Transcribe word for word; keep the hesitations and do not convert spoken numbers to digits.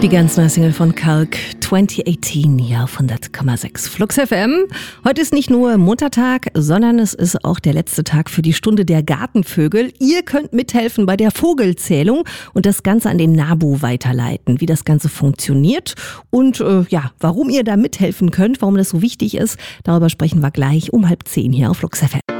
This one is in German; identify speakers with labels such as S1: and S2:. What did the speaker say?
S1: Die ganz neue Single von Kalk zwanzig achtzehn hier auf hundert Komma sechs Flux F M. Heute ist nicht nur Muttertag, sondern es ist auch der letzte Tag für die Stunde der Gartenvögel. Ihr könnt mithelfen bei der Vogelzählung und das Ganze an den NABU weiterleiten, wie das Ganze funktioniert und äh, ja, warum ihr da mithelfen könnt, warum das so wichtig ist. Darüber sprechen wir gleich um halb zehn hier auf Flux F M.